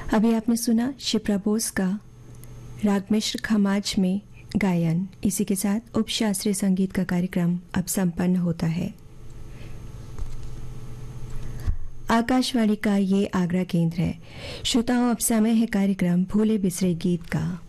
अभी आपने सुना शिप्रा बोस का राग मिश्र खमाज में गायन। इसी के साथ उपशास्त्रीय संगीत का कार्यक्रम अब संपन्न होता है। आकाशवाणी का ये आगरा केंद्र है। श्रोताओं, अब समय है कार्यक्रम भूले बिसरे गीत का।